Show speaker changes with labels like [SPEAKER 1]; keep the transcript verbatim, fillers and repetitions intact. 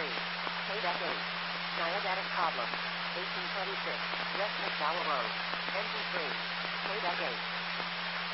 [SPEAKER 1] three. Payback eight. Diabetic problem. eighteen twenty-six. West McDowell Road. Engine three. Payback eight.